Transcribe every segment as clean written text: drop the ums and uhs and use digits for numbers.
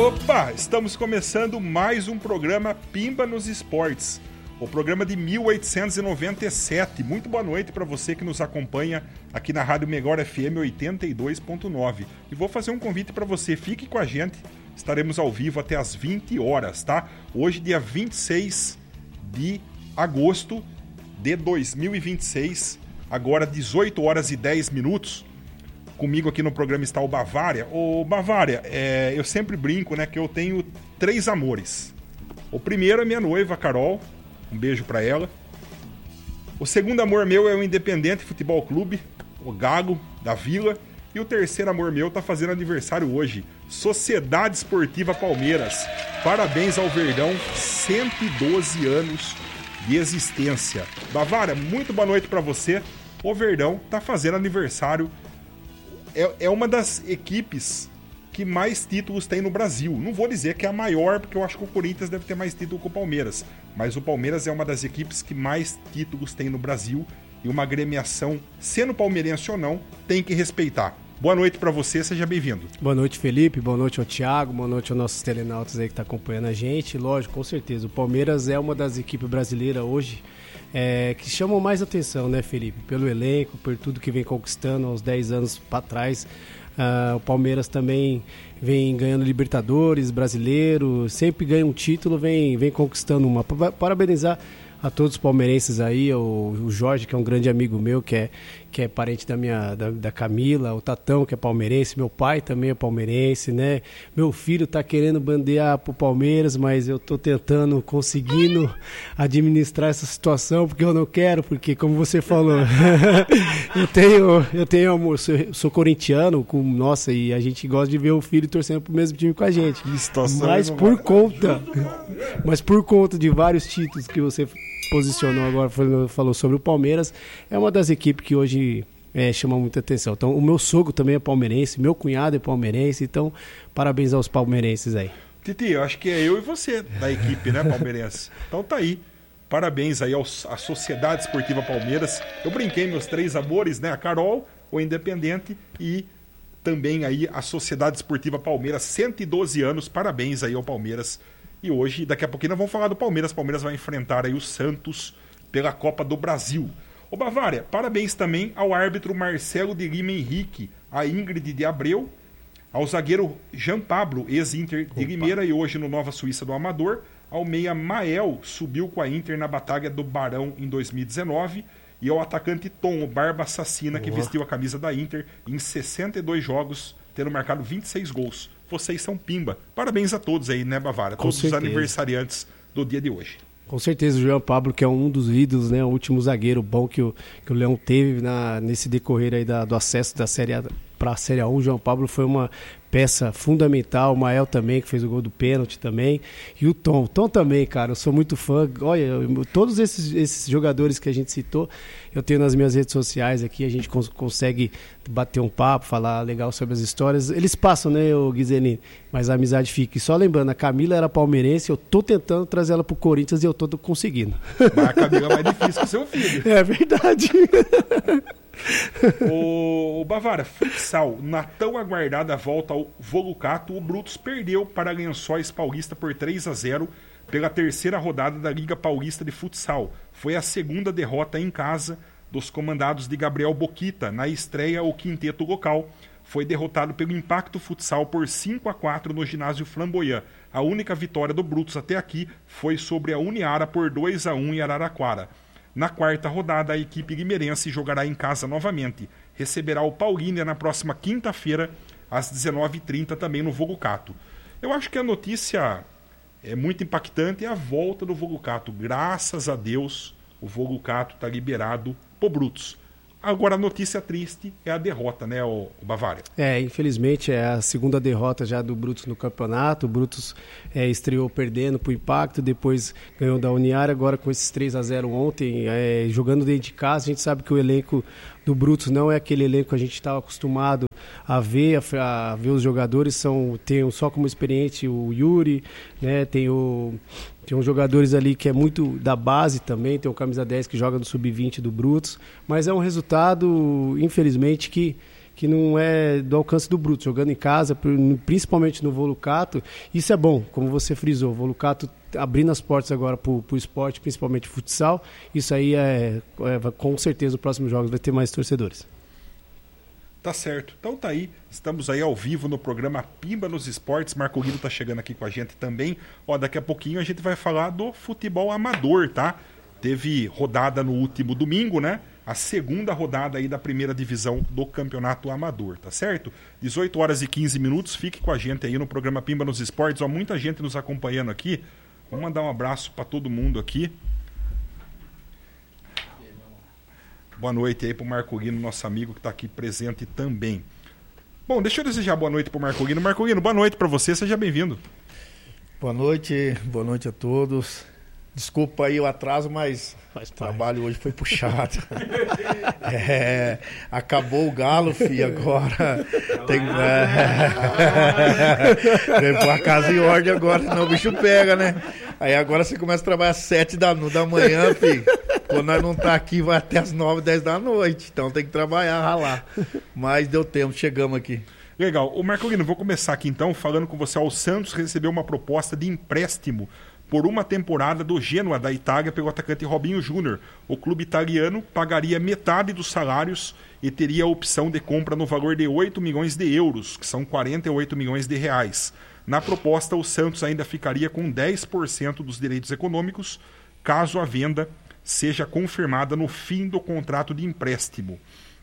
Opa! Estamos começando mais um programa Pimba nos Esportes, o programa de 1897. Muito boa noite para você que nos acompanha aqui na Rádio Megor FM 82.9. E vou fazer um convite para você, fique com a gente, estaremos ao vivo até às 20 horas, tá? Hoje, dia 26 de agosto de 2026, agora 18 horas e 10 minutos. Comigo aqui no programa está o Bavária. Ô Bavária, eu sempre brinco, né, que eu tenho 3 amores. O primeiro é minha noiva, Carol, um beijo pra ela. O segundo amor meu é o Independente Futebol Clube, o Galo da Vila. E o terceiro amor meu tá fazendo aniversário hoje, Sociedade Esportiva Palmeiras. Parabéns ao Verdão, 112 anos de existência. Bavária, muito boa noite pra você. O Verdão tá fazendo aniversário. É uma das equipes que mais títulos tem no Brasil. Não vou dizer que é a maior, porque eu acho que o Corinthians deve ter mais título que o Palmeiras. Mas o Palmeiras é uma das equipes que mais títulos tem no Brasil. E uma agremiação, sendo palmeirense ou não, tem que respeitar. Boa noite para você, seja bem-vindo. Boa noite, Felipe. Boa noite ao Thiago. Boa noite aos nossos telenautas aí que estão acompanhando a gente. Lógico, com certeza. O Palmeiras é uma das equipes brasileiras hoje que chamam mais atenção, né, Felipe? Pelo elenco, por tudo que vem conquistando aos 10 anos para trás. O Palmeiras também vem ganhando Libertadores, Brasileiro, sempre ganha um título, vem conquistando uma. Parabenizar a todos os palmeirenses aí, o Jorge, que é um grande amigo meu, que é parente da Camila, o Tatão, que é palmeirense, meu pai também é palmeirense, né? Meu filho tá querendo bandear pro Palmeiras, mas eu tô conseguindo administrar essa situação, porque eu não quero, porque como você falou, eu tenho amor, sou corintiano, nossa, e a gente gosta de ver o filho torcendo pro mesmo time com a gente. Mas por conta de vários títulos que você posicionou agora, falou sobre o Palmeiras, é uma das equipes que hoje chama muita atenção. Então, o meu sogro também é palmeirense, meu cunhado é palmeirense, então, parabéns aos palmeirenses aí. Titi, eu acho que é eu e você da equipe, né, palmeirense? Então tá aí, parabéns aí à Sociedade Esportiva Palmeiras. Eu brinquei meus 3 amores, né, a Carol, o Independente e também aí a Sociedade Esportiva Palmeiras, 112 anos, parabéns aí ao Palmeiras. E hoje, daqui a pouquinho, nós vamos falar do Palmeiras. O Palmeiras vai enfrentar aí o Santos pela Copa do Brasil. Ô Bavária, parabéns também ao árbitro Marcelo de Lima Henrique, a Ingrid de Abreu, ao zagueiro Jean Pablo, ex-Inter de Limeira e hoje no Nova Suíça do Amador, ao meia Mael, subiu com a Inter na Batalha do Barão em 2019, e ao atacante Tom, o Barba Assassina, que vestiu a camisa da Inter em 62 jogos, tendo marcado 26 gols. Vocês são pimba. Parabéns a todos aí, né, Bavária? Todos os aniversariantes do dia de hoje. Com certeza, o Jean Pablo, que é um dos ídolos, né, o último zagueiro bom que o Leão teve nesse decorrer aí do acesso da Série A para a Série A1. O Jean Pablo foi uma peça fundamental, o Mael também, que fez o gol do pênalti também, e o Tom também, cara, eu sou muito fã. Olha, todos esses jogadores que a gente citou, eu tenho nas minhas redes sociais aqui, a gente consegue bater um papo, falar legal sobre as histórias. Eles passam, né, o Guizelini, mas a amizade fica. E só lembrando, a Camila era palmeirense, eu tô tentando trazer ela pro Corinthians e eu tô conseguindo. Mas a Camila é mais difícil que seu filho. É verdade. O Bavária, futsal, na tão aguardada volta ao Volucato, o Brutus perdeu para Lençóis Paulista por 3-0 pela terceira rodada da Liga Paulista de Futsal. Foi a segunda derrota em casa dos comandados de Gabriel Boquita. Na estreia, o quinteto local foi derrotado pelo Impacto Futsal por 5-4 no ginásio Flamboyant. A única vitória do Brutus até aqui foi sobre a Uniara por 2-1 em Araraquara. Na quarta rodada, a equipe limeirense jogará em casa novamente. Receberá o Paulínia na próxima quinta-feira, às 19h30, também no Volucato. Eu acho que a notícia é muito impactante, é a volta do Volucato. Graças a Deus, o Volucato está liberado pro Brutus. Agora, a notícia triste é a derrota, né, o Bavária? Infelizmente, é a segunda derrota já do Brutus no campeonato. O Brutus estreou perdendo pro Impacto, depois ganhou da Uniara, agora com esses 3-0 ontem, jogando dentro de casa. A gente sabe que o elenco do Brutus não é aquele elenco que a gente estava acostumado a ver os jogadores. Tem só como experiente o Yuri, né, tem uns jogadores ali que é muito da base também, tem o camisa 10 que joga no sub-20 do Brutus, mas é um resultado, infelizmente, que que não é do alcance do Bruto, jogando em casa, principalmente no Volucato. Isso é bom, como você frisou, o Volucato abrindo as portas agora para o esporte, principalmente futsal. Isso aí com certeza, os próximos jogos vai ter mais torcedores. Tá certo. Então tá aí. Estamos aí ao vivo no programa Pimba nos Esportes. Marco Guido tá chegando aqui com a gente também. Daqui a pouquinho a gente vai falar do futebol amador, tá? Teve rodada no último domingo, né? A segunda rodada aí da primeira divisão do Campeonato Amador, tá certo? 18 horas e 15 minutos. Fique com a gente aí no programa Pimba nos Esportes. Muita gente nos acompanhando aqui. Vamos mandar um abraço para todo mundo aqui. Boa noite aí pro Marco Guino, nosso amigo que está aqui presente também. Bom, deixa eu desejar boa noite pro Marco Guino. Marco Guino, boa noite para você, seja bem-vindo. Boa noite a todos. Desculpa aí o atraso, mas o trabalho hoje foi puxado. Acabou o galo, filho, agora tem que pôr a casa em ordem agora, senão o bicho pega, né? Aí agora você começa a trabalhar às 7 da manhã, filho. Quando nós não tá aqui, vai até as 9, 10 da noite. Então tem que trabalhar, ralar. Mas deu tempo, chegamos aqui. Legal. Ô Marco Guino, vou começar aqui então falando com você. O Santos recebeu uma proposta de empréstimo por uma temporada do Genoa da Itália pelo atacante Robinho Júnior. O clube italiano pagaria metade dos salários e teria a opção de compra no valor de 8 milhões de euros, que são 48 milhões de reais. Na proposta, o Santos ainda ficaria com 10% dos direitos econômicos, caso a venda seja confirmada no fim do contrato de empréstimo.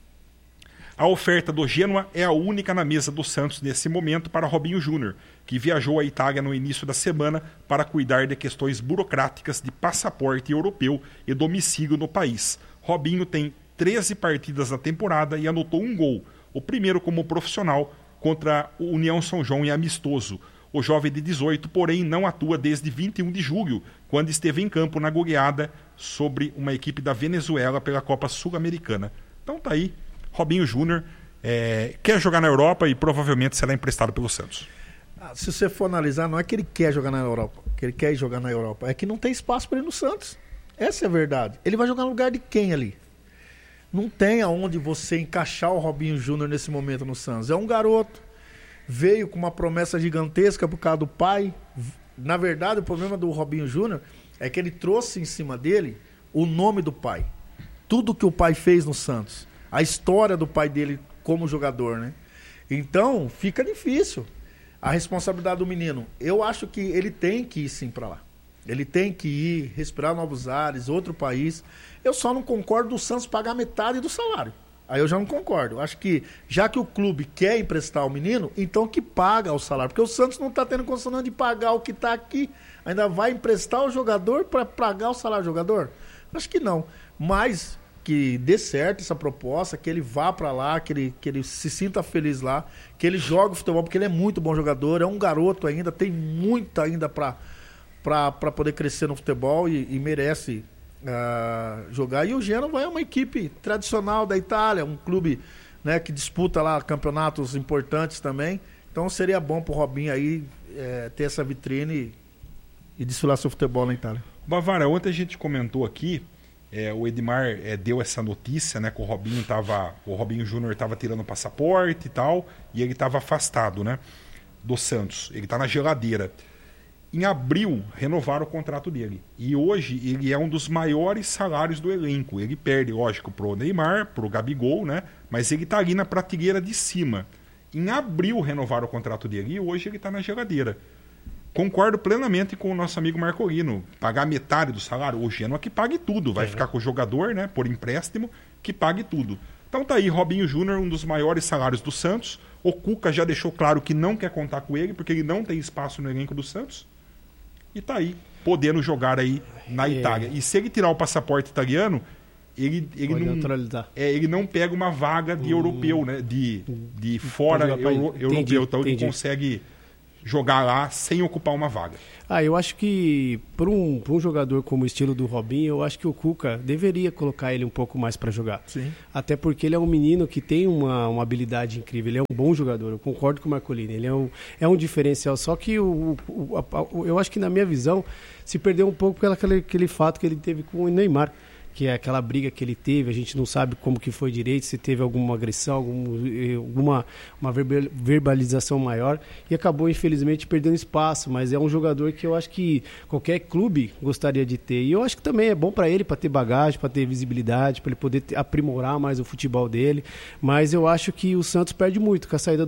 A oferta do Genoa é a única na mesa do Santos nesse momento para Robinho Júnior, que viajou à Itália no início da semana para cuidar de questões burocráticas de passaporte europeu e domicílio no país. Robinho tem 13 partidas na temporada e anotou um gol, o primeiro como profissional contra o União São João em amistoso. O jovem de 18, porém, não atua desde 21 de julho, quando esteve em campo na goleada sobre uma equipe da Venezuela pela Copa Sul-Americana. Então tá aí, Robinho Júnior quer jogar na Europa e provavelmente será emprestado pelo Santos. Se você for analisar, não é que ele quer jogar na Europa, que ele quer jogar na Europa, é que não tem espaço para ele no Santos. Essa é a verdade. Ele vai jogar no lugar de quem ali? Não tem aonde você encaixar o Robinho Júnior nesse momento no Santos. É um garoto, veio com uma promessa gigantesca por causa do pai. Na verdade, o problema do Robinho Júnior é que ele trouxe em cima dele o nome do pai. Tudo que o pai fez no Santos. A história do pai dele como jogador, né? Então, fica difícil a responsabilidade do menino. Eu acho que ele tem que ir sim para lá. Ele tem que ir, respirar novos ares, outro país. Eu só não concordo do Santos pagar metade do salário. Aí eu já não concordo. Acho que, já que o clube quer emprestar o menino, então que paga o salário. Porque o Santos não está tendo condição de pagar o que está aqui. Ainda vai emprestar o jogador para pagar o salário do jogador? Acho que não. Mas que dê certo essa proposta, que ele vá para lá, que ele se sinta feliz lá, que ele jogue futebol, porque ele é muito bom jogador, é um garoto ainda, tem muito ainda para poder crescer no futebol e merece jogar. E o Genoa é uma equipe tradicional da Itália, um clube, né, que disputa lá campeonatos importantes também. Então seria bom pro Robinho aí ter essa vitrine e desfilar seu futebol na Itália. Bavara, ontem a gente comentou aqui, o Edmar deu essa notícia, né, que o Robinho Júnior estava tirando o passaporte e tal, e ele estava afastado, né, do Santos. Ele está na geladeira. Em abril, renovaram o contrato dele. E hoje ele é um dos maiores salários do elenco. Ele perde, lógico, pro Neymar, pro Gabigol, né? Mas ele tá ali na prateleira de cima. Em abril renovaram o contrato dele e hoje ele tá na geladeira. Concordo plenamente com o nosso amigo Marcolino. Pagar metade do salário, o Genoa que pague tudo. Vai ficar com o jogador, né? Por empréstimo, que pague tudo. Então tá aí, Robinho Júnior, um dos maiores salários do Santos. O Cuca já deixou claro que não quer contar com ele, porque ele não tem espaço no elenco do Santos. E tá aí, podendo jogar aí na Itália. E se ele tirar o passaporte italiano, ele não pega uma vaga de europeu, né? De fora europeu. Então ele consegue jogar lá sem ocupar uma vaga. Eu acho que para um jogador como o estilo do Robinho, eu acho que o Cuca deveria colocar ele um pouco mais para jogar. Sim. Até porque ele é um menino que tem uma habilidade incrível, ele é um bom jogador, eu concordo com o Marcolini, ele é um diferencial, só que eu acho que na minha visão se perdeu um pouco pelo aquele fato que ele teve com o Neymar, que é aquela briga que ele teve, a gente não sabe como que foi direito, se teve alguma agressão, alguma verbalização maior, e acabou infelizmente perdendo espaço, mas é um jogador que eu acho que qualquer clube gostaria de ter, e eu acho que também é bom para ele, para ter bagagem, para ter visibilidade, para ele poder aprimorar mais o futebol dele, mas eu acho que o Santos perde muito com a saída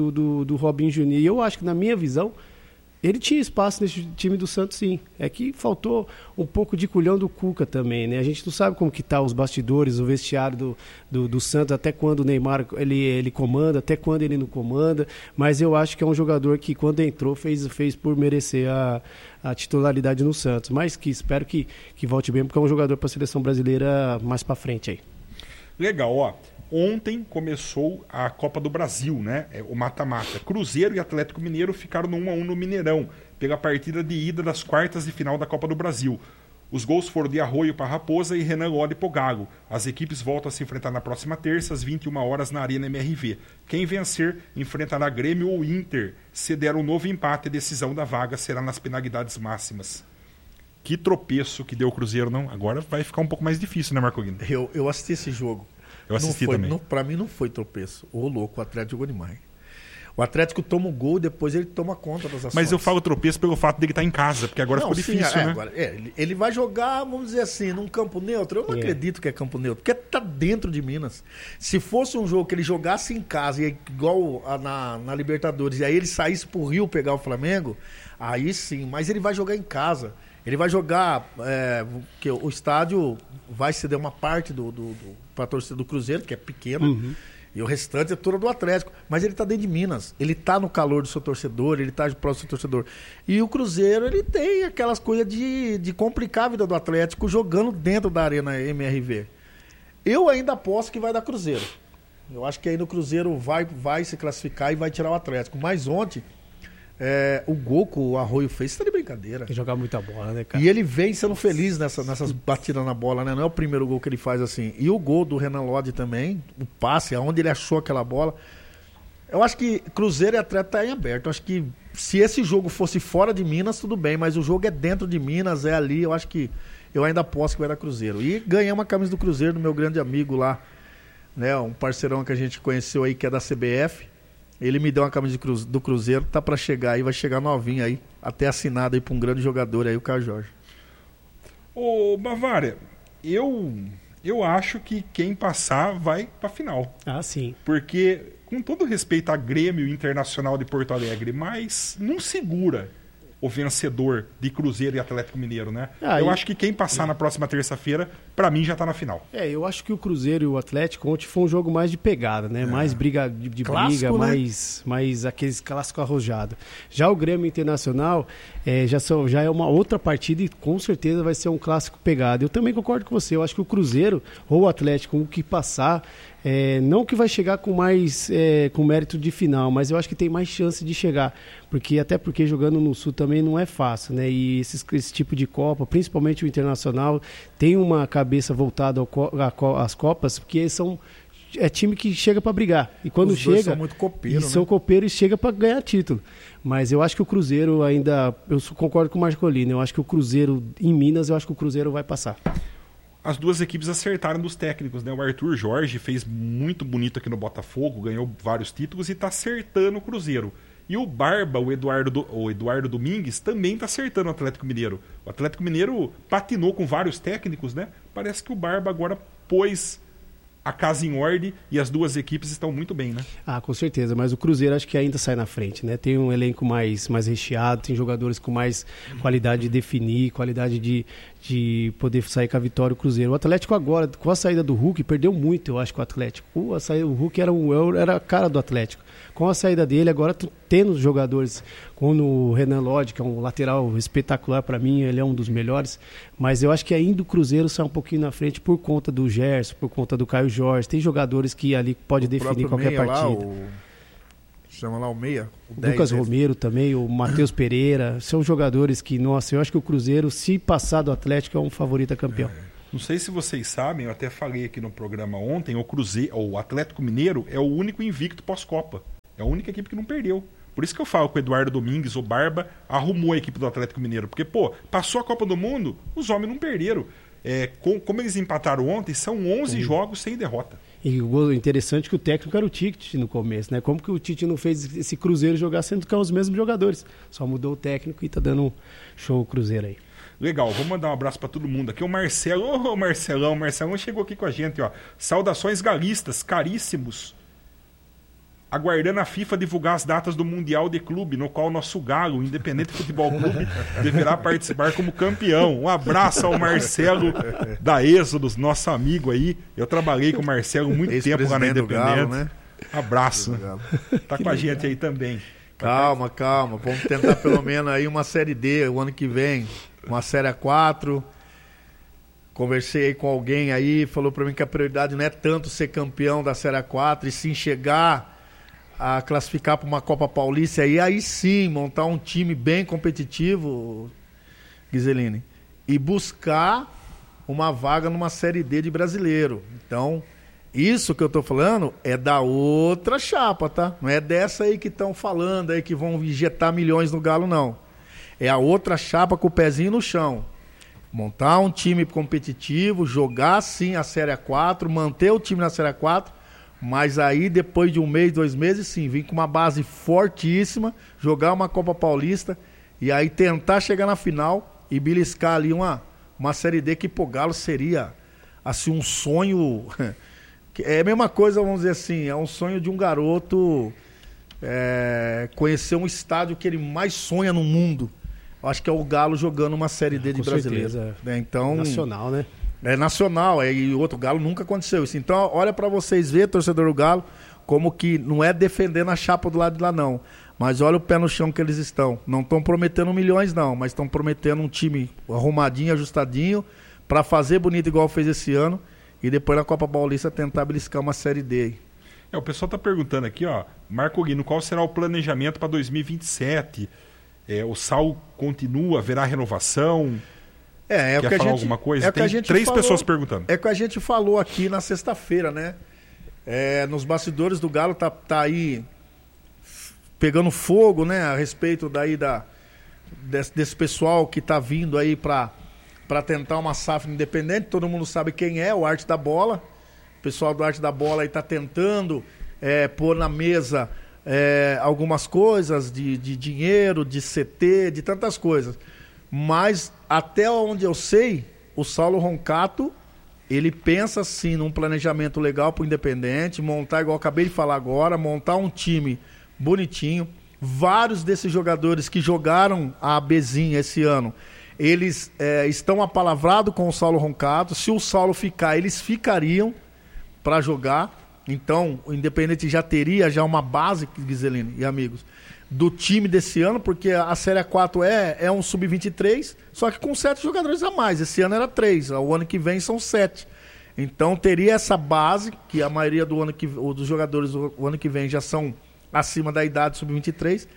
do Robinho Júnior, e eu acho que na minha visão ele tinha espaço nesse time do Santos, sim. É que faltou um pouco de culhão do Cuca também, né? A gente não sabe como que tá os bastidores, o vestiário do Santos, até quando o Neymar ele comanda, até quando ele não comanda. Mas eu acho que é um jogador que, quando entrou, fez por merecer a titularidade no Santos. Mas que espero que volte bem, porque é um jogador para a seleção brasileira mais para frente aí. Legal, ó. Ontem começou a Copa do Brasil, né? O mata-mata. Cruzeiro e Atlético Mineiro ficaram no 1-1 no Mineirão, pela partida de ida das quartas de final da Copa do Brasil. Os gols foram de Arroio para Raposa e Renan Lodi para o Galo. As equipes voltam a se enfrentar na próxima terça, às 21 horas, na Arena MRV. Quem vencer enfrentará Grêmio ou Inter. Se der um novo empate, a decisão da vaga será nas penalidades máximas. Que tropeço que deu o Cruzeiro, não? Agora vai ficar um pouco mais difícil, né, Marco Guino? Eu assisti esse jogo. Eu assisti também. Pra mim não foi tropeço. Ô, louco, o Atlético jogou demais. O Atlético toma o gol e depois ele toma conta das ações. Mas eu falo tropeço pelo fato dele estar em casa, porque agora ficou difícil, né? Agora, ele vai jogar, vamos dizer assim, num campo neutro. Eu não acredito que é campo neutro, porque tá dentro de Minas. Se fosse um jogo que ele jogasse em casa, igual na Libertadores, e aí ele saísse pro Rio pegar o Flamengo, aí sim. Mas ele vai jogar em casa. Ele vai jogar, que o estádio vai ceder uma parte para a torcida do Cruzeiro, que é pequena, e o restante é toda do Atlético. Mas ele está dentro de Minas, ele está no calor do seu torcedor, ele está próximo do seu torcedor. E o Cruzeiro, ele tem aquelas coisas de complicar a vida do Atlético jogando dentro da Arena MRV. Eu ainda aposto que vai dar Cruzeiro. Eu acho que aí no Cruzeiro vai se classificar e vai tirar o Atlético. Mas ontem, o gol que o Arroio fez, você tá de brincadeira. Tem que jogar muita bola, né, cara? E ele vem sendo feliz nessas batidas na bola, né? Não é o primeiro gol que ele faz assim. E o gol do Renan Lodi também, o passe, aonde ele achou aquela bola. Eu acho que Cruzeiro e Atlético tá em aberto. Eu acho que se esse jogo fosse fora de Minas, tudo bem. Mas o jogo é dentro de Minas, é ali. Eu acho que eu ainda aposto que vai dar Cruzeiro. E ganhei uma camisa do Cruzeiro do meu grande amigo lá, né? Um parceirão que a gente conheceu aí, que é da CBF. Ele me deu uma camisa do Cruzeiro, tá para chegar aí, vai chegar novinha aí, até assinada aí pra um grande jogador aí, o Caio Jorge. Ô, Bavária, eu acho que quem passar vai pra final. Ah, sim. Porque, com todo respeito a Grêmio Internacional de Porto Alegre, mas não segura o vencedor de Cruzeiro e Atlético Mineiro, né? Eu acho que quem passar na próxima terça-feira, pra mim já tá na final. Eu acho que o Cruzeiro e o Atlético ontem foi um jogo mais de pegada, né? Mais briga de clássico, briga, né? mais aqueles clássicos arrojados. Já o Grêmio Internacional já é uma outra partida e com certeza vai ser um clássico pegado. Eu também concordo com você, eu acho que o Cruzeiro ou o Atlético, o que passar, não que vai chegar com mais com mérito de final, mas eu acho que tem mais chance de chegar, até porque jogando no Sul também não é fácil, né? E esse tipo de Copa, principalmente o Internacional, tem uma cabeça voltada às Copas, porque é time que chega para brigar. E quando os chega, dois são muito copeiros, né? São copeiros e chega para ganhar título. Mas eu acho que o Cruzeiro eu concordo com o Marcolino, eu acho que o Cruzeiro em Minas, eu acho que o Cruzeiro vai passar. As duas equipes acertaram dos técnicos, né? O Arthur Jorge fez muito bonito aqui no Botafogo, ganhou vários títulos e está acertando o Cruzeiro. E o Barba, o Eduardo Domingues, também está acertando o Atlético Mineiro. O Atlético Mineiro patinou com vários técnicos, né? Parece que o Barba agora pôs a casa em ordem e as duas equipes estão muito bem, né? Ah, com certeza, mas o Cruzeiro acho que ainda sai na frente, né? Tem um elenco mais recheado, tem jogadores com mais qualidade de definir, qualidade de poder sair com a vitória o Cruzeiro. O Atlético agora, com a saída do Hulk, perdeu muito, eu acho, com o Atlético. O Hulk era a cara do Atlético. Com a saída dele, agora tendo os jogadores, como o Renan Lodi, que é um lateral espetacular para mim, ele é um dos melhores, mas eu acho que ainda o Cruzeiro sai um pouquinho na frente por conta do Gerson, por conta do Caio Jorge. Tem jogadores que ali pode definir qualquer partida. Chama lá o meia. O Lucas Romero também, o Matheus Pereira. São jogadores que, nossa, eu acho que o Cruzeiro, se passar do Atlético, é um favorito a campeão. Não sei se vocês sabem, eu até falei aqui no programa ontem, o Atlético Mineiro é o único invicto pós-Copa. É a única equipe que não perdeu. Por isso que eu falo que o Eduardo Domingues, o Barba, arrumou a equipe do Atlético Mineiro. Porque, passou a Copa do Mundo, os homens não perderam. como eles empataram ontem, são 11 jogos sem derrota. E o interessante é que o técnico era o Tite no começo, né? Como que o Tite não fez esse Cruzeiro jogar sendo que é os mesmos jogadores? Só mudou o técnico e tá dando um show o Cruzeiro aí. Legal, vou mandar um abraço para todo mundo aqui. O Marcelo, o Marcelão chegou aqui com a gente, ó. Saudações galistas, caríssimos. Aguardando a FIFA divulgar as datas do Mundial de Clube, no qual nosso Galo, Independente Futebol Clube, deverá participar como campeão. Um abraço ao Marcelo da Êxodos, nosso amigo aí. Eu trabalhei com o Marcelo muito tempo lá na Independente. Galo, né? Abraço. Tá com a gente aí também. Calma. Vamos tentar pelo menos aí uma Série D o ano que vem. Uma Série A4. Conversei aí com alguém aí, falou pra mim que a prioridade não é tanto ser campeão da Série A4, e sim chegar a classificar para uma Copa Paulista, e aí sim montar um time bem competitivo, Ghiseline, e buscar uma vaga numa Série D de brasileiro. Então, isso que eu tô falando é da outra chapa, tá? Não é dessa aí que estão falando aí que vão injetar milhões no Galo, não. É a outra chapa com o pezinho no chão. Montar um time competitivo, jogar sim a Série A4, manter o time na Série A4, mas aí depois de 1 mês, 2 meses, sim, vir com uma base fortíssima, jogar uma Copa Paulista e aí tentar chegar na final e beliscar ali uma Série D que pro Galo seria assim um sonho. É a mesma coisa, vamos dizer assim, é um sonho de um garoto conhecer um estádio que ele mais sonha no mundo. Acho que é o Galo jogando uma Série D de brasileiro. Certeza. Então, nacional, né? É nacional, e outro Galo nunca aconteceu isso. Então, olha pra vocês ver, torcedor do Galo, como que não é defendendo a chapa do lado de lá, não. Mas olha o pé no chão que eles estão. Não estão prometendo milhões, não, mas estão prometendo um time arrumadinho, ajustadinho, pra fazer bonito igual fez esse ano, e depois na Copa Paulista tentar beliscar uma Série D. O pessoal tá perguntando aqui, ó, Marco Guino, qual será o planejamento para 2027? O Saulo continua, haverá renovação? Quer falar gente, alguma coisa? Tem 3 pessoas perguntando. É o que a gente falou aqui na sexta-feira, né? Nos bastidores do Galo tá aí pegando fogo, né? A respeito daí desse pessoal que tá vindo aí para tentar uma SAF independente. Todo mundo sabe quem é, o Arte da Bola. O pessoal do Arte da Bola aí tá tentando pôr na mesa algumas coisas de dinheiro, de CT, de tantas coisas. Mas, até onde eu sei, o Saulo Roncato, ele pensa sim num planejamento legal pro Independente, montar, igual eu acabei de falar agora, montar um time bonitinho. Vários desses jogadores que jogaram a Bzinha esse ano, eles estão apalavrados com o Saulo Roncato. Se o Saulo ficar, eles ficariam para jogar. Então, o Independente já teria uma base, Ghiseline e amigos, do time desse ano, porque a Série A4 é um sub-23, só que com 7 jogadores a mais. Esse ano era 3, o ano que vem são 7. Então teria essa base, que a maioria dos jogadores do ano que vem já são acima da idade sub-23.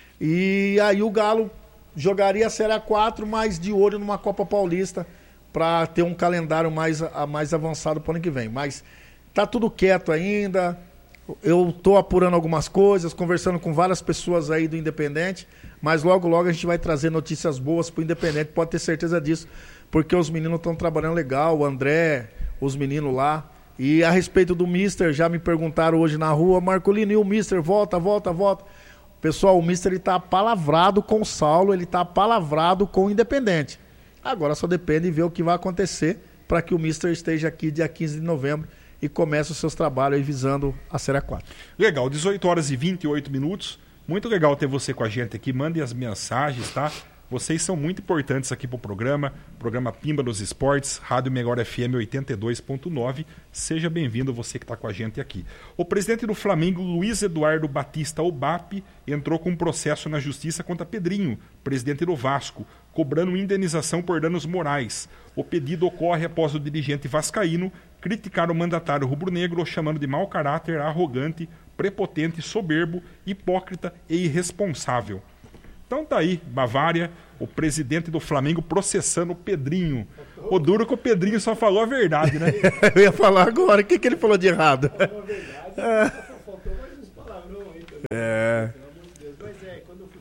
E aí o Galo jogaria a Série A4, mas de olho numa Copa Paulista, para ter um calendário mais avançado para o ano que vem. Mas tá tudo quieto ainda. Eu estou apurando algumas coisas, conversando com várias pessoas aí do Independente, mas logo a gente vai trazer notícias boas pro Independente, pode ter certeza disso, porque os meninos estão trabalhando legal, o André, os meninos lá. E a respeito do Mister, já me perguntaram hoje na rua, Marcolino, e o Mister? Volta. Pessoal, o Mister ele tá apalavrado com o Saulo, ele tá apalavrado com o Independente. Agora só depende de ver o que vai acontecer para que o Mister esteja aqui dia 15 de novembro e comece os seus trabalhos aí visando a Série A4. Legal, 18 horas e 28 minutos. Muito legal ter você com a gente aqui. Mandem as mensagens, tá? Vocês são muito importantes aqui pro programa Pimba dos Esportes, Rádio Melhor FM 82.9. Seja bem-vindo você que está com a gente aqui. O presidente do Flamengo, Luiz Eduardo Batista Obap, entrou com um processo na justiça contra Pedrinho, presidente do Vasco, cobrando indenização por danos morais. O pedido ocorre após o dirigente vascaíno criticar o mandatário rubro-negro, chamando de mau caráter, arrogante, prepotente, soberbo, hipócrita e irresponsável. Então tá aí, Bavária, o presidente do Flamengo processando o Pedrinho. O duro que o Pedrinho só falou a verdade, né? Eu ia falar agora, o que ele falou de errado? Falou a verdade, só faltou mais uns palavrões aí também. Pelo amor de Deus. Mas quando o futebol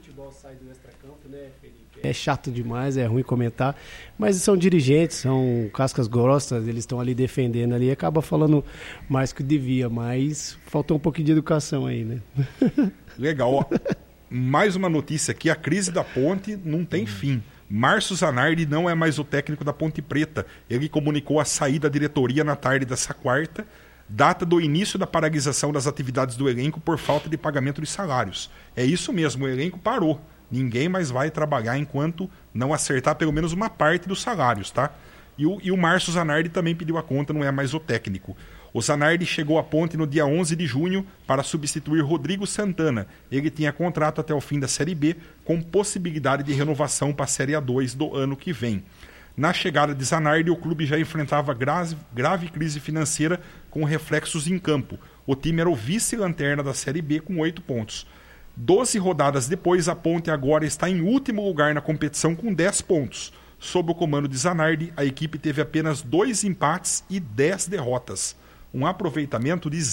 sai do extracampo, né, Felipe? É chato demais, é ruim comentar, mas são dirigentes, são cascas grossas, eles estão ali defendendo ali, acaba falando mais que devia, mas faltou um pouquinho de educação aí, né? Legal, ó. Mais uma notícia aqui, a crise da Ponte não tem fim. Márcio Zanardi não é mais o técnico da Ponte Preta. Ele comunicou a saída da diretoria na tarde dessa quarta, data do início da paralisação das atividades do elenco por falta de pagamento de salários. É isso mesmo, o elenco parou. Ninguém mais vai trabalhar enquanto não acertar pelo menos uma parte dos salários, tá? E o Márcio Zanardi também pediu a conta, não é mais o técnico. O Zanardi chegou à Ponte no dia 11 de junho para substituir Rodrigo Santana. Ele tinha contrato até o fim da Série B, com possibilidade de renovação para a Série A2 do ano que vem. Na chegada de Zanardi, o clube já enfrentava grave crise financeira com reflexos em campo. O time era o vice-lanterna da Série B com 8 pontos. 12 rodadas depois, a Ponte agora está em último lugar na competição com 10 pontos. Sob o comando de Zanardi, a equipe teve apenas 2 empates e 10 derrotas. Um aproveitamento de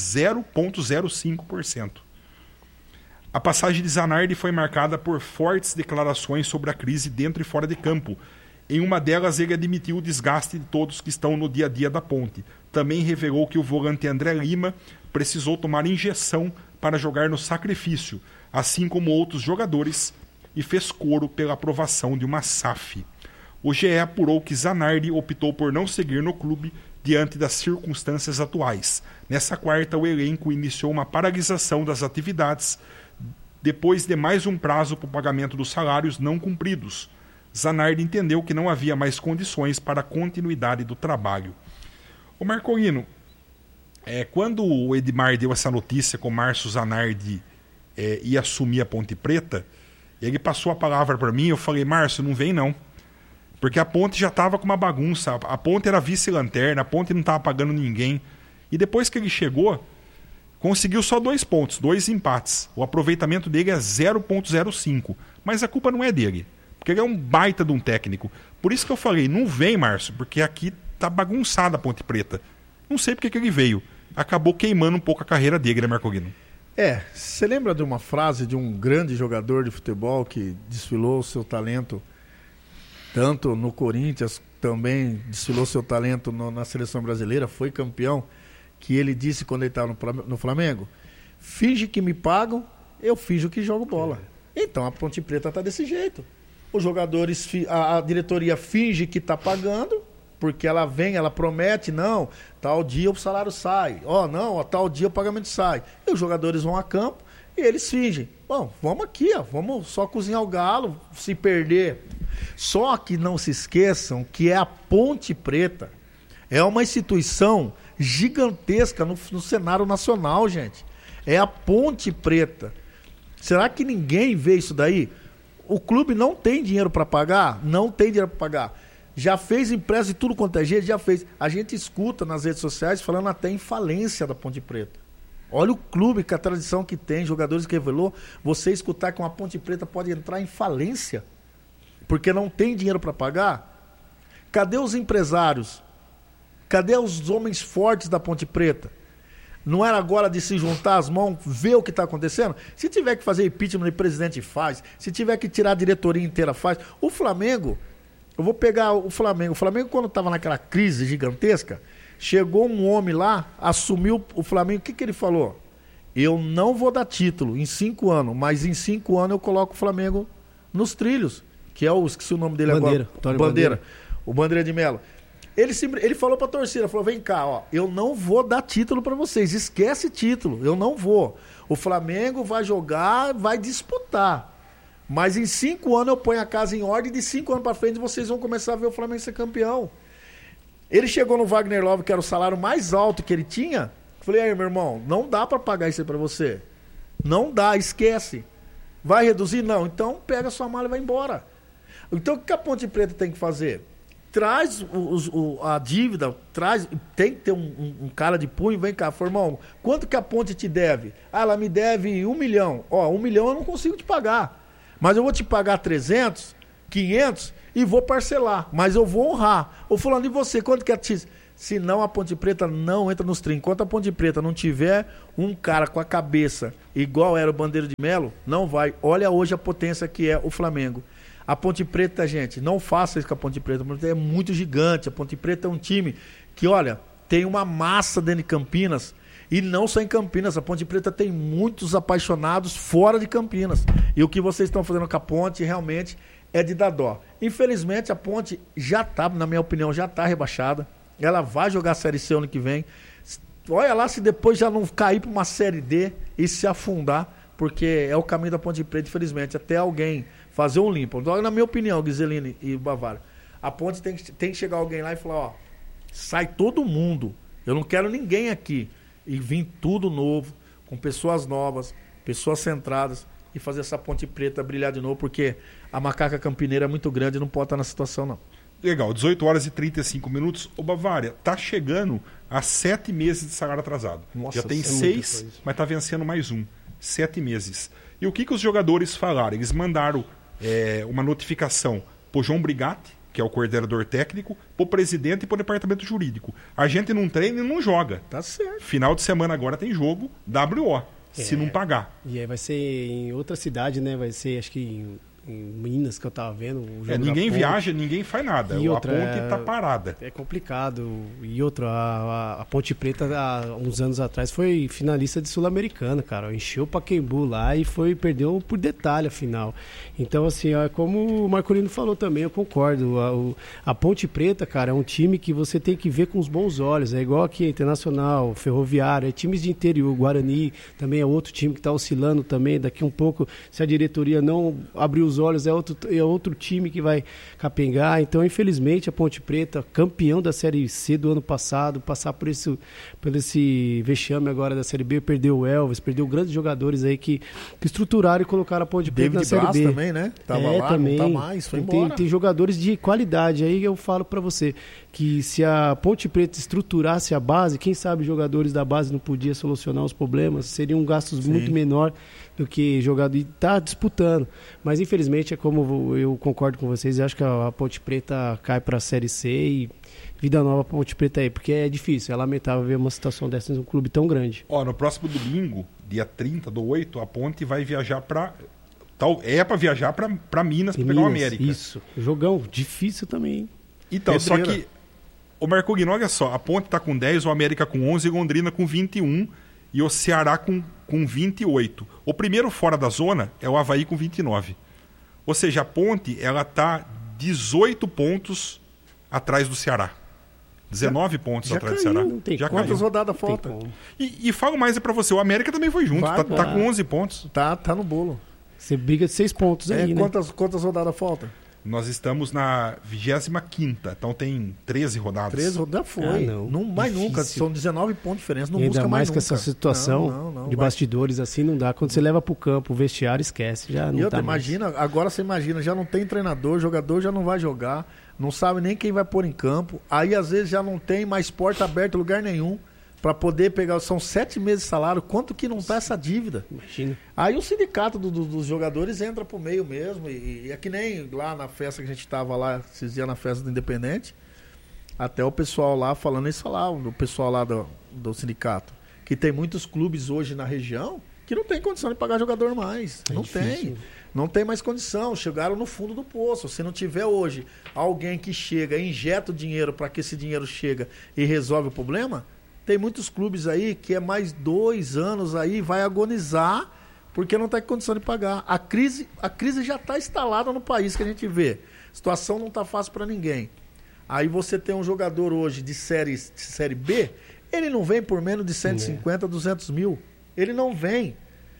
0,05%. A passagem de Zanardi foi marcada por fortes declarações sobre a crise dentro e fora de campo. Em uma delas, ele admitiu o desgaste de todos que estão no dia a dia da Ponte. Também revelou que o volante André Lima precisou tomar injeção para jogar no sacrifício, assim como outros jogadores, e fez coro pela aprovação de uma SAF. O GE apurou que Zanardi optou por não seguir no clube diante das circunstâncias atuais. Nessa quarta, o elenco iniciou uma paralisação das atividades depois de mais um prazo para o pagamento dos salários não cumpridos. Zanardi entendeu que não havia mais condições para a continuidade do trabalho. O Marcolino, quando o Edmar deu essa notícia que o Márcio Zanardi ia assumir a Ponte Preta, ele passou a palavra para mim, eu falei, Márcio, não vem não. Porque a Ponte já estava com uma bagunça, a Ponte era vice-lanterna, a Ponte não estava pagando ninguém. E depois que ele chegou, conseguiu só 2 pontos, 2 empates. O aproveitamento dele é 0,05. Mas a culpa não é dele, porque ele é um baita de um técnico. Por isso que eu falei, não vem, Márcio, porque aqui tá bagunçada a Ponte Preta. Não sei porque que ele veio. Acabou queimando um pouco a carreira dele, né, Marcolino? Você lembra de uma frase de um grande jogador de futebol que desfilou o seu talento tanto no Corinthians, também desfilou seu talento na seleção brasileira, foi campeão, que ele disse quando ele estava no Flamengo: finge que me pagam, eu finjo que jogo bola. Então a Ponte Preta está desse jeito. Os jogadores, a diretoria finge que está pagando, porque ela vem, ela promete, não, tal dia o salário sai, tal dia o pagamento sai. E os jogadores vão a campo e eles fingem. Bom, vamos aqui, vamos só cozinhar o galo, se perder. Só que não se esqueçam que a Ponte Preta é uma instituição gigantesca no cenário nacional, gente. É a Ponte Preta. Será que ninguém vê isso daí? O clube não tem dinheiro para pagar? Não tem dinheiro para pagar. Já fez empréstimo e tudo quanto é jeito, já fez. A gente escuta nas redes sociais falando até em falência da Ponte Preta. Olha o clube, com a tradição que tem, jogadores que revelou, você escutar que uma Ponte Preta pode entrar em falência porque não tem dinheiro para pagar? Cadê os empresários? Cadê os homens fortes da Ponte Preta? Não era agora de se juntar as mãos, ver o que está acontecendo? Se tiver que fazer impeachment de presidente, faz. Se tiver que tirar a diretoria inteira, faz. O Flamengo, eu vou pegar o Flamengo. O Flamengo, quando estava naquela crise gigantesca, chegou um homem lá, assumiu o Flamengo. O que ele falou? Eu não vou dar título em 5 anos, mas em 5 anos eu coloco o Flamengo nos trilhos. Que é esqueci o nome dele Bandeira, agora. Bandeira. O Bandeira de Melo. Ele falou pra torcida, falou, vem cá, eu não vou dar título pra vocês, esquece título, eu não vou. O Flamengo vai jogar, vai disputar. Mas em 5 anos eu ponho a casa em ordem, de 5 anos pra frente vocês vão começar a ver o Flamengo ser campeão. Ele chegou no Wagner Love, que era o salário mais alto que ele tinha. Falei, aí, meu irmão, não dá pra pagar isso aí pra você. Não dá, esquece. Vai reduzir? Não. Então pega sua mala e vai embora. Então o que a Ponte Preta tem que fazer? Traz a dívida, tem que ter um cara de punho, vem cá, irmão, quanto que a Ponte te deve? Ela me deve 1 milhão. 1 milhão eu não consigo te pagar. Mas eu vou te pagar 300, 500 e vou parcelar. Mas eu vou honrar. Ô fulano, e você, quanto que é? Senão a Ponte Preta não entra nos 30. Enquanto a Ponte Preta não tiver um cara com a cabeça igual era o Bandeira de Melo, não vai. Olha hoje a potência que é o Flamengo. A Ponte Preta, gente, não faça isso com a Ponte Preta. A Ponte Preta é muito gigante. A Ponte Preta é um time que, olha, tem uma massa dentro de Campinas. E não só em Campinas. A Ponte Preta tem muitos apaixonados fora de Campinas. E o que vocês estão fazendo com a Ponte realmente é de dar dó. Infelizmente, a Ponte já está, na minha opinião, já está rebaixada. Ela vai jogar a Série C ano que vem. Olha lá se depois já não cair para uma Série D e se afundar, porque é o caminho da Ponte Preta, infelizmente. Até alguém fazer um limpo. Então, na minha opinião, Guizelini e Bavário, a Ponte tem que chegar alguém lá e falar, ó, sai todo mundo. Eu não quero ninguém aqui. E vir tudo novo, com pessoas novas, pessoas centradas, e fazer essa Ponte Preta brilhar de novo, porque a macaca campineira é muito grande e não pode estar na situação, não. Legal, 18 horas e 35 minutos. Ô Bavária, tá chegando a 7 meses de salário atrasado. Nossa, já tem é 6, mas tá vencendo mais um. 7 meses. E o que os jogadores falaram? Eles mandaram uma notificação pro João Brigatti, que é o coordenador técnico, pro presidente e pro departamento jurídico. A gente não treina e não joga. Tá certo. Final de semana agora tem jogo WO, se não pagar. E aí vai ser em outra cidade, né? Vai ser, acho que em Minas, que eu tava vendo. O jogo Ninguém viaja, ninguém faz nada. E outra, a ponte tá parada. É complicado. E outra, a Ponte Preta, há uns anos atrás, foi finalista de Sul-Americana, cara. Encheu o Pacaembu lá e perdeu por detalhe a final. Então, assim, como o Marcolino falou também, eu concordo. A Ponte Preta, cara, é um time que você tem que ver com os bons olhos. É igual aqui, Internacional, Ferroviário, é times de interior. Guarani também é outro time que tá oscilando também. Daqui um pouco, se a diretoria não abrir os olhos, é outro time que vai capengar. Então, infelizmente, a Ponte Preta, campeão da Série C do ano passado, passar por esse vexame agora da Série B, perdeu o Elvis, perdeu grandes jogadores aí que estruturaram e colocaram a Ponte Preta na Série B. Também, né? Tava lá, também. Não tá mais, foi embora. Tem jogadores de qualidade. Aí eu falo pra você que se a Ponte Preta estruturasse a base, quem sabe jogadores da base não podiam solucionar os problemas, seriam gastos muito menor do que jogador, e tá disputando. Mas infelizmente é como eu concordo com vocês, eu acho que a Ponte Preta cai pra Série C e vida nova pra Ponte Preta aí, porque é difícil, é lamentável ver uma situação dessa em um clube tão grande. No próximo domingo, dia 30/8, a Ponte vai viajar pra viajar pra Minas pra pegar o América. Isso, jogão difícil também, hein? Então, Pedreira. Só que o Marcogno, olha só, a Ponte tá com 10, o América com 11, Londrina com 21 e o Ceará com 28. O primeiro fora da zona é o Avaí com 29. Ou seja, a Ponte, ela tá 18 pontos atrás do Ceará. 19 pontos atrás do Ceará. Quantas rodadas faltam? E falo mais pra você, o América também foi junto, tá com 11 pontos. Tá no bolo. Você briga de 6 pontos aí, né? Quantas rodadas faltam? Nós estamos na 25ª, então tem 13 rodadas. 13 rodadas foi. Não mais nunca. São 19 pontos de diferença. Não e busca ainda mais nunca. Que essa situação de bastidores assim não dá. Quando você leva pro campo, o vestiário esquece. Já não tá mais. Agora você imagina, já não tem treinador, o jogador já não vai jogar, não sabe nem quem vai pôr em campo. Aí às vezes já não tem mais porta aberta em lugar nenhum para poder pegar. São 7 meses de salário. Quanto que não tá essa dívida? Imagina. Aí o sindicato dos jogadores entra pro meio mesmo. E é que nem lá na festa que a gente tava lá, esses dias na festa do Independente, até o pessoal lá falando isso lá, o pessoal lá do sindicato, que tem muitos clubes hoje na região que não tem condição de pagar jogador mais. Não tem. Não tem mais condição. Chegaram no fundo do poço. Se não tiver hoje alguém que chega e injeta o dinheiro para que esse dinheiro chega e resolve o problema, tem muitos clubes aí que é mais 2 anos aí, vai agonizar porque não está em condição de pagar. A crise já está instalada no país que a gente vê. A situação não está fácil para ninguém. Aí você tem um jogador hoje de série B, ele não vem por menos de 150, 200 mil. Ele não vem.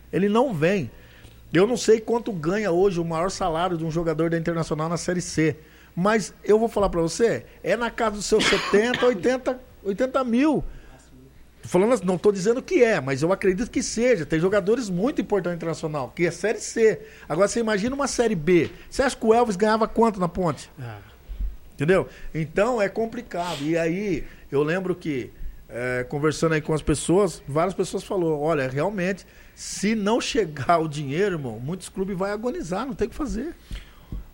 Eu não sei quanto ganha hoje o maior salário de um jogador da Internacional na Série C. Mas eu vou falar para você, é na casa dos seus 70, 80 mil. Falando, não estou dizendo que mas eu acredito que seja. Tem jogadores muito importantes no Internacional, que é Série C. Agora você imagina uma Série B. Você acha que o Elvis ganhava quanto na Ponte? Entendeu? Então é complicado. E aí eu lembro que, conversando aí com as pessoas, várias pessoas falaram, olha, realmente, se não chegar o dinheiro, irmão, muitos clubes vão agonizar, não tem o que fazer.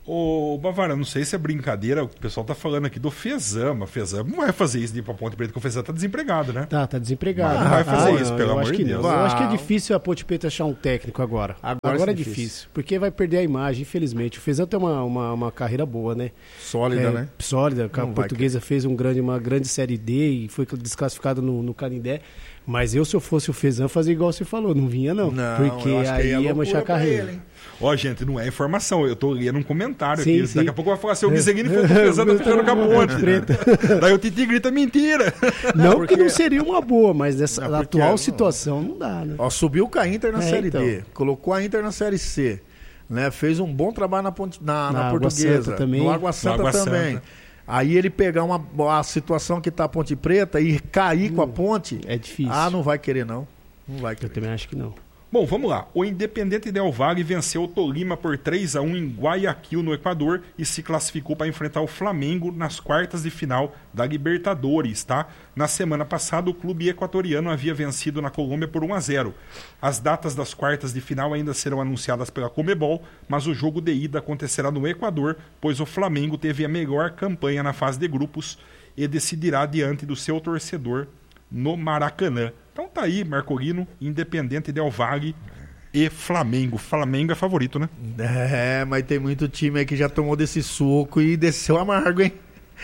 Ô, Bavara, não sei se é brincadeira, o pessoal tá falando aqui do Fezan, mas Fezan não vai fazer isso de ir pra Ponte Preta, porque o Fezan tá desempregado, né? Tá desempregado. Não vai fazer isso, pelo amor de Deus. Eu acho que é difícil a Ponte Preta achar um técnico agora. Agora é difícil, porque vai perder a imagem, infelizmente. O Fezan tem uma carreira boa, né? Sólida, né? Sólida, a Portuguesa fez uma grande Série D e foi desclassificado no Canindé. Mas se eu fosse o Fezan, fazia igual você falou, não vinha não. Porque aí ia manchar a carreira. Ó, gente, não é informação, eu tô lendo um comentário sim, aqui. sim. Daqui a pouco vai falar assim, o Guiseguini foi confessando a fechando com a Ponte. Daí o Titi grita mentira. Não porque... que não seria uma boa, mas nessa atual situação não dá, né? Ó, subiu com a Inter na Série D, colocou a Inter na Série C, né? Fez um bom trabalho na Portuguesa, Santa também. No Água Santa também. Aí ele pegar a situação que tá a Ponte Preta e cair com a Ponte... É difícil. Não vai querer não. Não vai querer. Eu também acho que não. Bom, vamos lá. O Independente Del Valle venceu o Tolima por 3-1 em Guayaquil, no Equador, e se classificou para enfrentar o Flamengo nas quartas de final da Libertadores, tá? Na semana passada, o clube equatoriano havia vencido na Colômbia por 1-0. As datas das quartas de final ainda serão anunciadas pela Conmebol, mas o jogo de ida acontecerá no Equador, pois o Flamengo teve a melhor campanha na fase de grupos e decidirá diante do seu torcedor no Maracanã. Então tá aí, Marcolino, Independente Del Valle e Flamengo. Flamengo é favorito, né? Mas tem muito time aí que já tomou desse suco e desceu amargo, hein?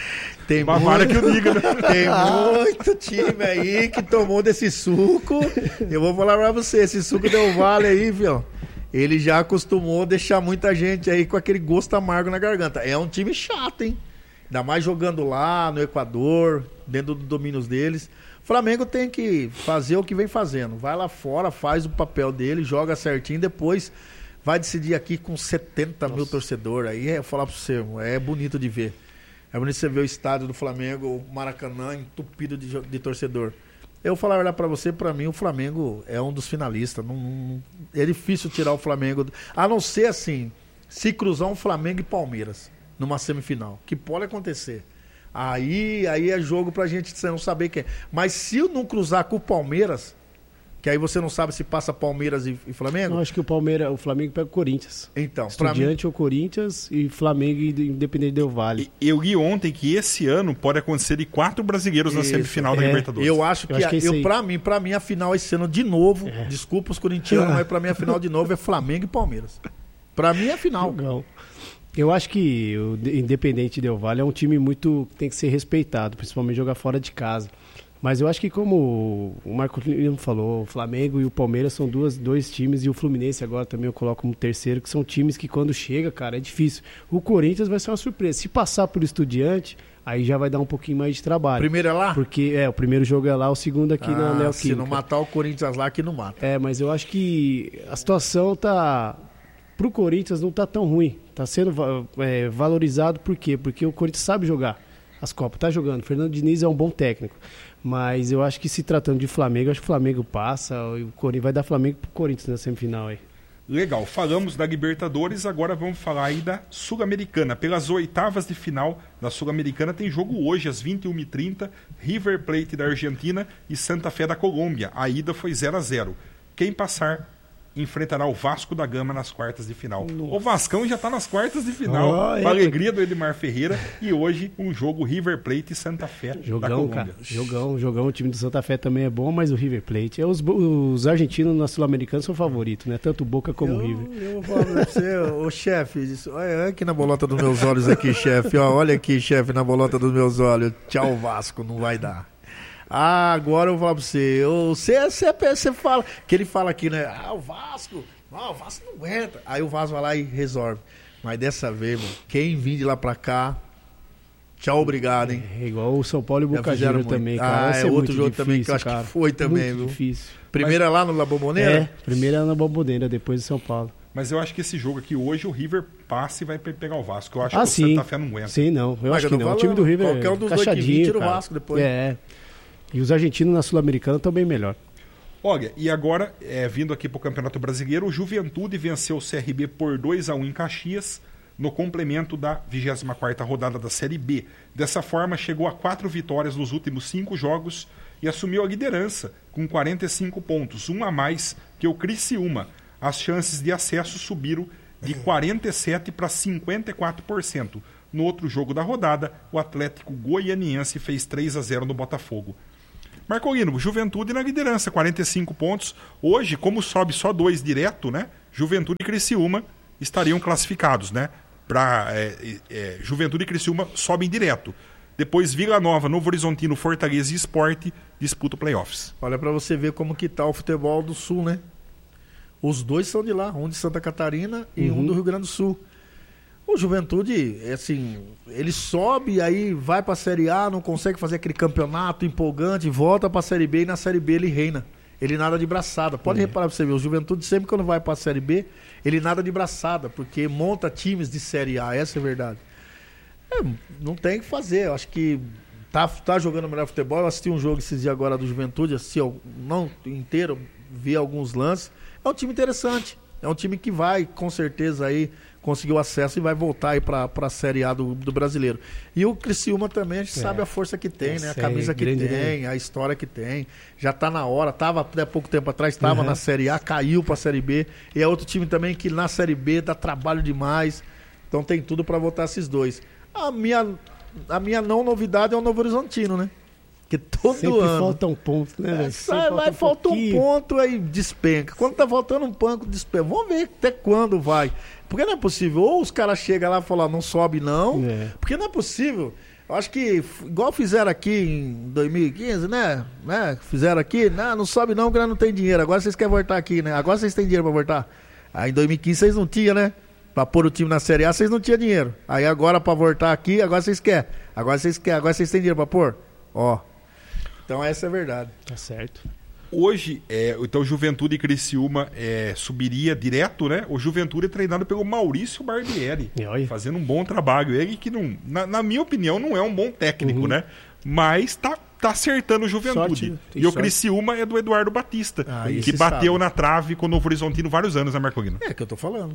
Tem Bavara que eu diga, né? Tem muito time aí que tomou desse suco. Eu vou falar pra você, esse suco Del Valle aí, viu? Ele já acostumou a deixar muita gente aí com aquele gosto amargo na garganta. É um time chato, hein? Ainda mais jogando lá no Equador, dentro dos domínios deles. O Flamengo tem que fazer o que vem fazendo. Vai lá fora, faz o papel dele, joga certinho, depois vai decidir aqui com 70 mil torcedores. Aí eu falar pra você, é bonito de ver. É bonito você ver o estádio do Flamengo, o Maracanã, entupido de torcedor. Eu vou falar a verdade pra você, pra mim o Flamengo é um dos finalistas. É difícil tirar o Flamengo, a não ser assim, se cruzar um Flamengo e Palmeiras numa semifinal, que pode acontecer. Aí é jogo pra gente não saber quem é. Mas se eu não cruzar com o Palmeiras, que aí você não sabe se passa Palmeiras e Flamengo. Eu acho que o Flamengo pega o Corinthians. Então, Estudiante ou Corinthians e Flamengo e Independente Del Valle. Eu li ontem que esse ano pode acontecer de 4 brasileiros na semifinal da Libertadores. Eu acho que pra mim a final esse ano de novo, desculpa os corintianos, mas pra mim a final de novo é Flamengo e Palmeiras. Pra mim é a final. Jogão. Eu acho que o Independente Del Valle é um time muito que tem que ser respeitado, principalmente jogar fora de casa. Mas eu acho que, como o Marco falou, o Flamengo e o Palmeiras são dois times, e o Fluminense agora também eu coloco como terceiro, que são times que quando chega, cara, é difícil. O Corinthians vai ser uma surpresa. Se passar por Estudiante, aí já vai dar um pouquinho mais de trabalho. Primeiro é lá? Porque o primeiro jogo é lá, o segundo aqui na Neoquímica. Se não matar o Corinthians lá, que não mata. Mas eu acho que a situação pro Corinthians não tá tão ruim. Tá sendo valorizado por quê? Porque o Corinthians sabe jogar as Copas, tá jogando. O Fernando Diniz é um bom técnico. Mas eu acho que se tratando de Flamengo, acho que o Flamengo passa. O Corinthians vai dar Flamengo pro Corinthians na semifinal aí. Legal, falamos da Libertadores, agora vamos falar aí da Sul-Americana. Pelas oitavas de final da Sul-Americana tem jogo hoje às 21h30, River Plate da Argentina e Santa Fé da Colômbia. A ida foi 0-0. Quem passar enfrentará o Vasco da Gama nas quartas de final. Nossa. O Vascão já está nas quartas de final, com a alegria do Edmar Ferreira, e hoje um jogo River Plate e Santa Fé da Colômbia. Cara, jogão, o time do Santa Fé também é bom, mas o River Plate, os argentinos na Sul-Americana são favoritos, né? Tanto o Boca como o River. Eu vou falar pra você, ô chefe, olha aqui na bolota dos meus olhos aqui, chefe, olha aqui, chefe, na bolota dos meus olhos, tchau Vasco, não vai dar. Agora eu vou falar pra você. Você fala, que ele fala aqui, né? O Vasco não aguenta. Aí o Vasco vai lá e resolve. Mas dessa vez, mano, quem vir de lá pra cá, tchau, obrigado, hein? É igual o São Paulo e o Boca Juniors também, cara. É outro jogo difícil, também que eu acho que foi também, muito viu? Difícil. Primeira lá no La Bombonera? Primeira na Bombonera, depois de São Paulo. Mas eu acho que esse jogo aqui hoje, o River passa e vai pegar o Vasco. Eu acho que o Santa Fé não aguenta. Sim, não. Eu acho que não. O time do River qualquer um dos dois que vir, tira o Vasco depois. E os argentinos na Sul-Americana estão bem melhor. Olha, e agora, vindo aqui para o Campeonato Brasileiro, o Juventude venceu o CRB por 2-1 em Caxias, no complemento da 24ª rodada da Série B. Dessa forma, chegou a 4 vitórias nos últimos 5 jogos e assumiu a liderança, com 45 pontos, um a mais que o Criciúma. As chances de acesso subiram de 47% para 54%. No outro jogo da rodada, o Atlético Goianiense fez 3-0 no Botafogo. Marcolino, Juventude na liderança, 45 pontos. Hoje, como sobe só 2 direto, né? Juventude e Criciúma estariam classificados, né? Juventude e Criciúma sobem direto. Depois Vila Nova, Novo Horizontino, Fortaleza e Sport disputam playoffs. Olha para você ver como que tá o futebol do Sul, né? Os dois são de lá, um de Santa Catarina e um do Rio Grande do Sul. O Juventude, assim, ele sobe, aí vai pra Série A, não consegue fazer aquele campeonato empolgante, volta pra Série B e na Série B ele reina. Ele nada de braçada. Pode reparar pra você ver, o Juventude sempre quando vai pra Série B, ele nada de braçada, porque monta times de Série A, essa é a verdade. Não tem o que fazer, eu acho que tá jogando o melhor futebol. Eu assisti um jogo esses dias agora do Juventude, assisti não inteiro, vi alguns lances. É um time interessante, é um time que vai, com certeza, aí conseguiu acesso e vai voltar aí para a Série A do Brasileiro. E o Criciúma também, a gente sabe a força que tem, né? A camisa que tem, a história que tem. Já está na hora, estava até pouco tempo atrás, estava na Série A, caiu para a Série B. E é outro time também que na Série B dá trabalho demais. Então tem tudo para voltar esses dois. A minha não novidade é o Novo Horizontino, né? Que todo sempre ano falta um ponto, né? Falta um ponto, aí despenca. Quando tá faltando um ponto, despenca. Vamos ver até quando vai. Porque não é possível. Ou os caras chegam lá e falam, não sobe não. Porque não é possível. Eu acho que, igual fizeram aqui em 2015, né? Fizeram aqui, não sobe não, porque não tem dinheiro. Agora vocês querem voltar aqui, né? Agora vocês têm dinheiro pra voltar. Aí em 2015 vocês não tinham, né? Pra pôr o time na Série A, vocês não tinham dinheiro. Aí agora pra voltar aqui, agora vocês querem. Agora vocês têm dinheiro pra pôr. Ó. Então essa é a verdade. Tá certo. Hoje, então Juventude e Criciúma subiria direto, né? O Juventude é treinado pelo Maurício Barbieri, fazendo um bom trabalho. Ele que, não, na minha opinião, não é um bom técnico, né? Mas tá acertando o Juventude. E o Criciúma é do Eduardo Batista, que bateu na trave com o Novo Horizontino vários anos, né, Marcolino? É que eu tô falando.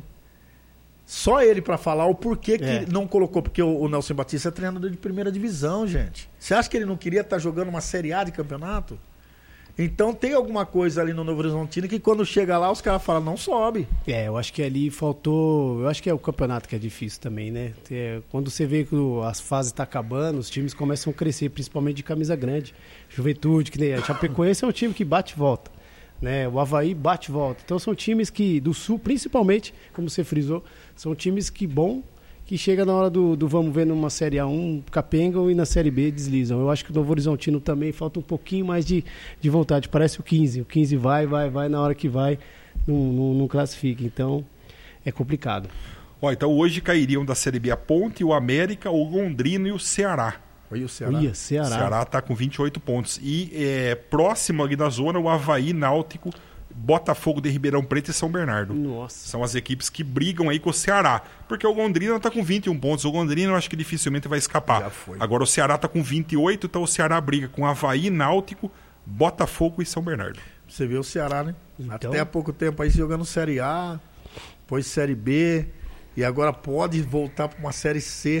Só ele pra falar o porquê que não colocou, porque o Nelson Batista é treinador de primeira divisão, gente. Você acha que ele não queria estar jogando uma Série A de campeonato? Então tem alguma coisa ali no Novo Horizontino que quando chega lá os caras falam, não sobe. Eu acho que ali faltou... Eu acho que é o campeonato que é difícil também, né? Quando você vê que as fases estão acabando, os times começam a crescer, principalmente de camisa grande. Juventude, que nem a Chapecoense é um time que bate e volta. Né? O Avaí bate e volta. Então são times que, do Sul, principalmente, como você frisou, são times que chega na hora do vamos ver numa Série A1, capengam e na Série B deslizam. Eu acho que o Novo Horizontino também falta um pouquinho mais de vontade. Parece o 15. O 15 vai, na hora que vai, não classifica. Então, é complicado. Então hoje cairiam da Série B a Ponte, o América, o Londrina e o Ceará. O Ceará está com 28 pontos. E próximo ali da zona, o Avaí, Náutico, Botafogo de Ribeirão Preto e São Bernardo. Nossa. São as equipes que brigam aí com o Ceará. Porque o Londrina está com 21 pontos. O Londrina eu acho que dificilmente vai escapar. Agora o Ceará está com 28, então o Ceará briga com Avaí, Náutico, Botafogo e São Bernardo. Você vê o Ceará, né? Então... Até há pouco tempo aí jogando Série A, depois Série B, e agora pode voltar para uma Série C.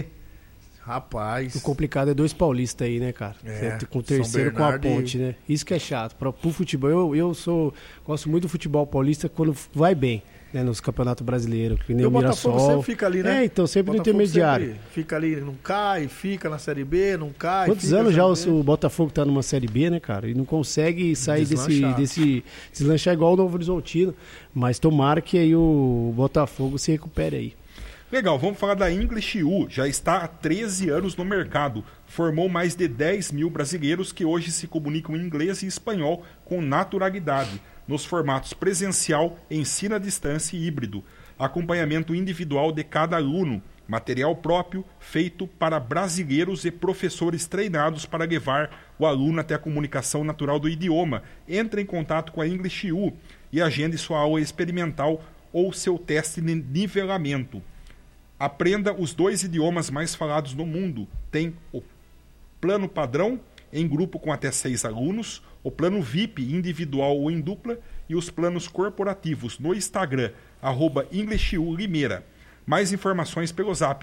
Rapaz. O complicado é 2 paulistas aí, né, cara? Com o terceiro com a Ponte, né? Isso que é chato. Pro futebol, eu gosto muito do futebol paulista quando vai bem, né? Nos campeonatos brasileiros. Que nem o Mirassol sempre fica ali, né? Então sempre no intermediário. Fica ali, não cai, fica na Série B, não cai. Quantos anos já o Botafogo tá numa Série B, né, cara? E não consegue sair desse deslanchar igual o Novo Horizontino. Mas tomara que aí o Botafogo se recupere aí. Legal, vamos falar da English U. Já está há 13 anos no mercado. Formou mais de 10 mil brasileiros que hoje se comunicam em inglês e espanhol com naturalidade, nos formatos presencial, ensino à distância e híbrido. Acompanhamento individual de cada aluno. Material próprio feito para brasileiros e professores treinados para levar o aluno até a comunicação natural do idioma. Entre em contato com a English U e agende sua aula experimental ou seu teste de nivelamento. Aprenda os 2 idiomas mais falados no mundo. Tem o plano padrão, em grupo com até 6 alunos, o plano VIP, individual ou em dupla, e os planos corporativos no Instagram, @EnglishULimeira. Mais informações pelo zap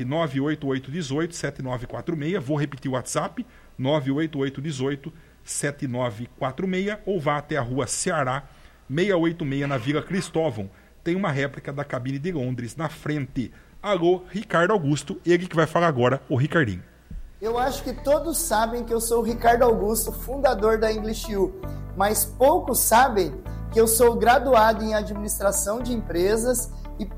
98818-7946. Vou repetir o WhatsApp, 98818-7946, ou vá até a rua Ceará, 686, na Vila Cristóvão. tem uma réplica da cabine de Londres na frente. Alô, Ricardo Augusto, ele que vai falar agora, o Ricardinho. Eu acho que todos sabem que eu sou o Ricardo Augusto, fundador da English U, mas poucos sabem que eu sou graduado em administração de empresas